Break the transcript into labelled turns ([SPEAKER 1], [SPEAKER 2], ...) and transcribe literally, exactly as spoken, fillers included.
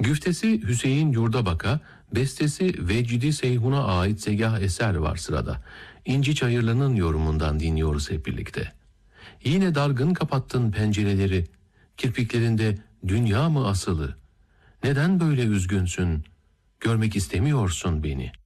[SPEAKER 1] Güftesi Hüseyin Yurdabak'a, bestesi Vecdi Seyhun'a ait segah eser var sırada. İnci Çayırlı'nın yorumundan dinliyoruz hep birlikte. Yine dargın kapattın pencereleri, kirpiklerinde dünya mı asılı? Neden böyle üzgünsün, görmek istemiyorsun beni?